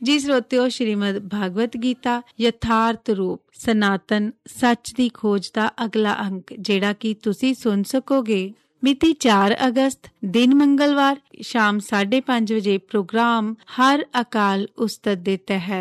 ਜੀ ਸਰੋਤਿਓ, ਸ਼੍ਰੀਮਦ ਭਾਗਵਤ ਗੀਤਾ ਯਥਾਰਥ ਰੂਪ ਸਨਾਤਨ ਸੱਚ ਦੀ ਖੋਜ ਦਾ ਅਗਲਾ ਅੰਕ, ਜਿਹੜਾ ਕਿ ਤੁਸੀਂ ਸੁਣ ਸਕੋਗੇ ਮਿਤੀ 4 ਅਗਸਤ ਦਿਨ ਮੰਗਲਵਾਰ ਸ਼ਾਮ 5:30 ਵਜੇ ਪ੍ਰੋਗਰਾਮ ਹਰ ਅਕਾਲ ਉਸਤਤ ਦੇ ਤਹਿਤ